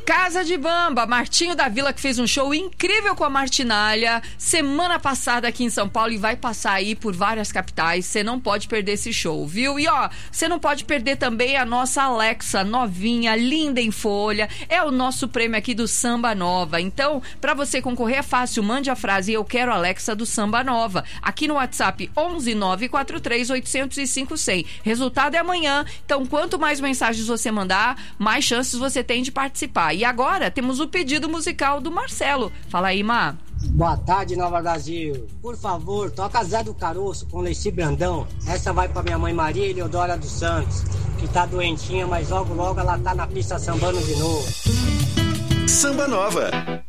Casa de Bamba, Martinho da Vila, que fez um show incrível com a Martinalha semana passada aqui em São Paulo e vai passar aí por várias capitais. Você não pode perder esse show, viu? E ó, você não pode perder também a nossa Alexa, novinha, linda em folha. É o nosso prêmio aqui do Samba Nova. Então, pra você concorrer é fácil, mande a frase "Eu quero Alexa" do Samba Nova. Aqui no WhatsApp 11 943 805 100. Resultado é amanhã. Então, quanto mais mensagens você mandar, mais chances você tem de participar. E agora temos o pedido musical do Marcelo. Fala aí, Má. Boa tarde, Nova Brasil. Por favor, toca Zé do Caroço com Leci Brandão. Essa vai pra minha mãe Maria Eleodora dos Santos, que tá doentinha, mas logo logo ela tá na pista sambando de novo. Samba Nova.